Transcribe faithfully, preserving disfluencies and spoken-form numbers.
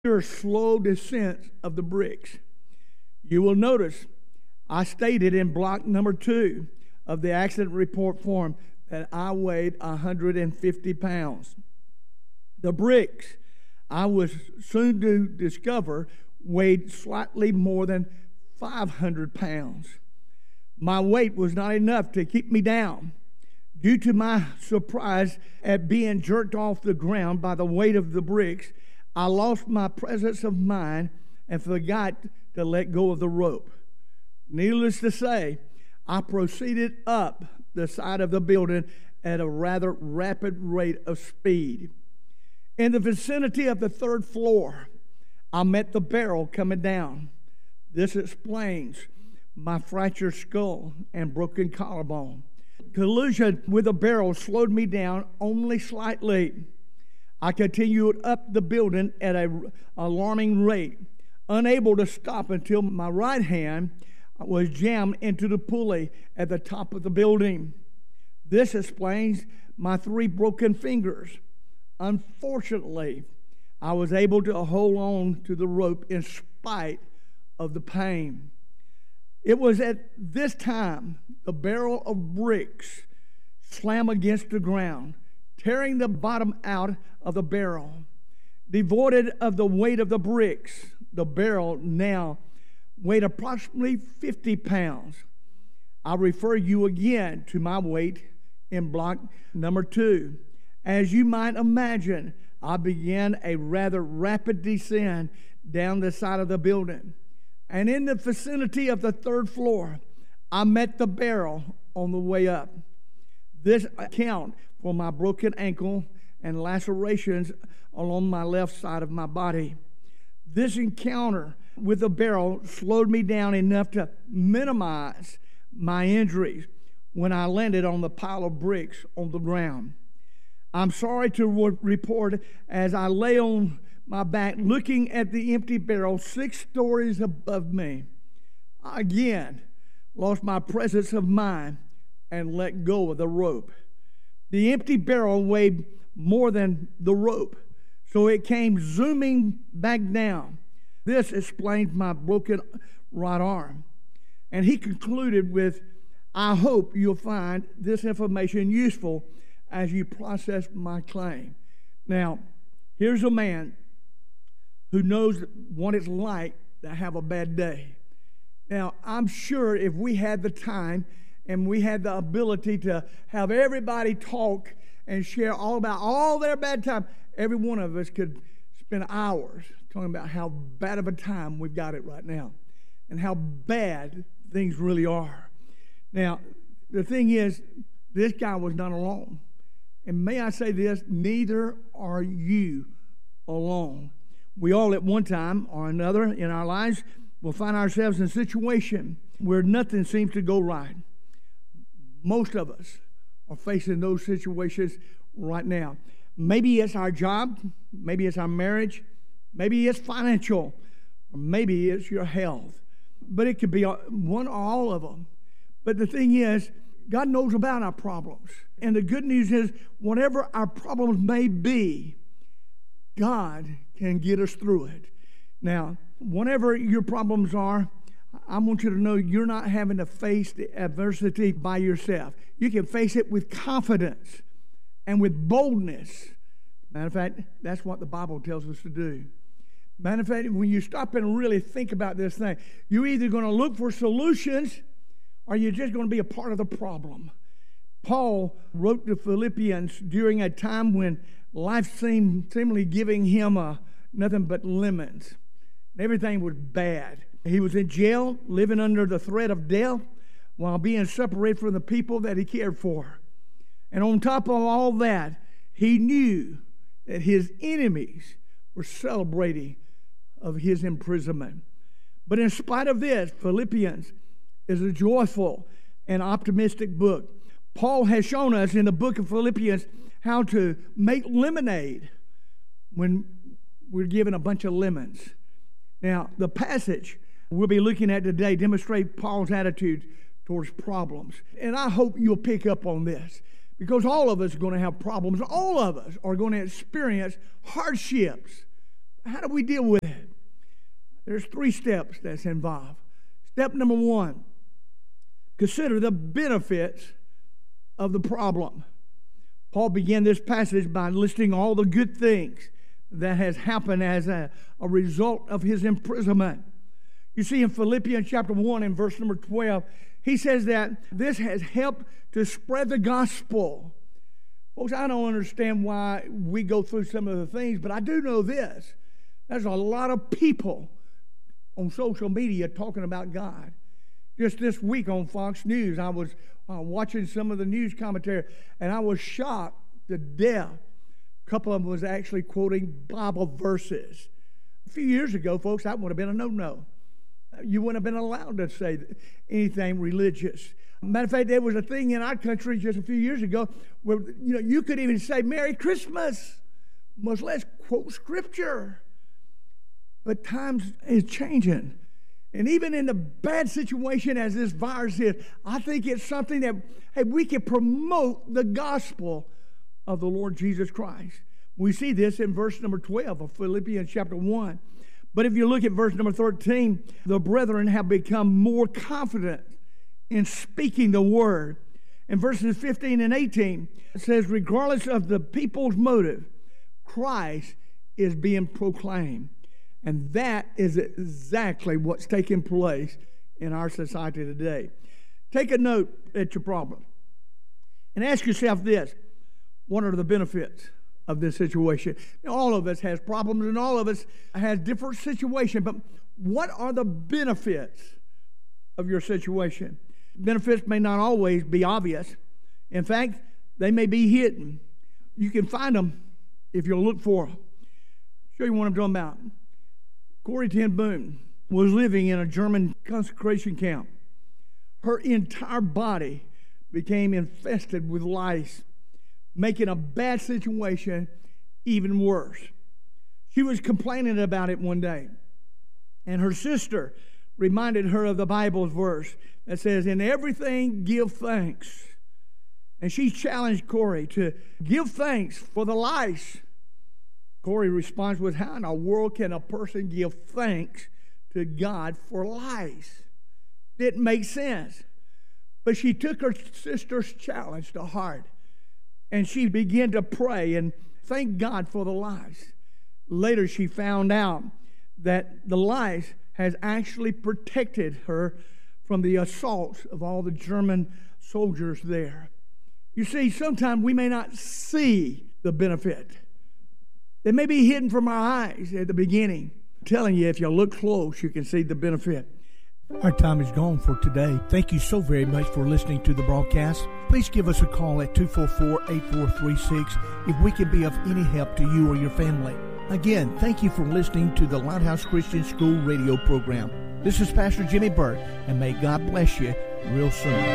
Your slow descent of the bricks. You will notice I stated in block number two of the accident report form that I weighed one hundred fifty pounds. The bricks, I was soon to discover, weighed slightly more than five hundred pounds. My weight was not enough to keep me down. Due to my surprise at being jerked off the ground by the weight of the bricks, I lost my presence of mind and forgot to let go of the rope. Needless to say, I proceeded up the side of the building at a rather rapid rate of speed. In the vicinity of the third floor, I met the barrel coming down. This explains my fractured skull and broken collarbone. Collision with the barrel slowed me down only slightly. I continued up the building at an alarming rate, unable to stop until my right hand was jammed into the pulley at the top of the building. This explains my three broken fingers. Unfortunately, I was able to hold on to the rope in spite of the pain. It was at this time the barrel of bricks slammed against the ground, tearing the bottom out of the barrel. Devoid of the weight of the bricks, the barrel now weighed approximately fifty pounds. I refer you again to my weight in block number two. As you might imagine, I began a rather rapid descent down the side of the building. And in the vicinity of the third floor, I met the barrel on the way up. This account for my broken ankle and lacerations along my left side of my body. This encounter with the barrel slowed me down enough to minimize my injuries when I landed on the pile of bricks on the ground. I'm sorry to re- report as I lay on my back looking at the empty barrel six stories above me, I again lost my presence of mind and let go of the rope. The empty barrel weighed more than the rope, so it came zooming back down. This explains my broken right arm. And he concluded with, I hope you'll find this information useful as you process my claim. Now, here's a man who knows what it's like to have a bad day. Now, I'm sure if we had the time and we had the ability to have everybody talk and share all about all their bad time, every one of us could spend hours talking about how bad of a time we've got it right now and how bad things really are. Now, the thing is, this guy was not alone. And may I say this, neither are you alone. We all at one time or another in our lives will find ourselves in a situation where nothing seems to go right. Most of us are facing those situations right now. Maybe it's our job, maybe it's our marriage, maybe it's financial, or maybe it's your health. But it could be one or all of them. But the thing is, God knows about our problems. And the good news is, whatever our problems may be, God can get us through it. Now, whatever your problems are, I want you to know you're not having to face the adversity by yourself. You can face it with confidence and with boldness. Matter of fact, that's what the Bible tells us to do. Matter of fact, when you stop and really think about this thing, you're either going to look for solutions or you're just going to be a part of the problem. Paul wrote to Philippians during a time when life seemed seemingly giving him a, nothing but lemons. Everything was bad. He was in jail, living under the threat of death, while being separated from the people that he cared for. And on top of all that, he knew that his enemies were celebrating of his imprisonment. But in spite of this, Philippians is a joyful and optimistic book. Paul has shown us in the book of Philippians how to make lemonade when we're given a bunch of lemons. Now, the passage we'll be looking at today demonstrates Paul's attitude towards problems. And I hope you'll pick up on this, because all of us are going to have problems. All of us are going to experience hardships. How do we deal with it? There's three steps that's involved. Step number one, consider the benefits of the problem. Paul began this passage by listing all the good things that has happened as a, a result of his imprisonment. You see in Philippians chapter one and verse number twelve, he says that this has helped to spread the gospel. Folks, I don't understand why we go through some of the things, but I do know this. There's a lot of people on social media talking about God. Just this week on Fox News, I was uh, watching some of the news commentary, and I was shocked to death. A couple of them was actually quoting Bible verses. A few years ago, folks, that would have been a no-no. You wouldn't have been allowed to say anything religious. Matter of fact, there was a thing in our country just a few years ago where, you know, you could even say Merry Christmas, much less quote Scripture. But times is changing. And even in the bad situation as this virus is, I think it's something that, hey, we can promote the gospel of the Lord Jesus Christ. We see this in verse number twelve of Philippians chapter one. But if you look at verse number thirteen, the brethren have become more confident in speaking the word. In verses fifteen and eighteen, it says, regardless of the people's motive, Christ is being proclaimed. And that is exactly what's taking place in our society today. Take a note at your problem and ask yourself this: what are the benefits of this situation? Now, all of us has problems and all of us has different situations, but what are the benefits of your situation? Benefits may not always be obvious. In fact, they may be hidden. You can find them if you look for them. I'll show you what I'm talking about. Corrie ten Boom was living in a German concentration camp. Her entire body became infested with lice, making a bad situation even worse. She was complaining about it one day, and her sister reminded her of the Bible's verse that says, in everything give thanks. And she challenged Corrie to give thanks for the lice. Corrie responds with, how in the world can a person give thanks to God for lice? Didn't make sense. But she took her sister's challenge to heart, and she began to pray and thank God for the lice. Later she found out that the lice has actually protected her from the assaults of all the German soldiers there. You see, sometimes we may not see the benefit. They may be hidden from our eyes at the beginning. I'm telling you, if you look close, you can see the benefit. Our time is gone for today. Thank you so very much for listening to the broadcast. Please give us a call at two four four, eight four three six if we can be of any help to you or your family. Again, thank you for listening to the Lighthouse Christian School radio program. This is Pastor Jimmy Burt, and may God bless you real soon.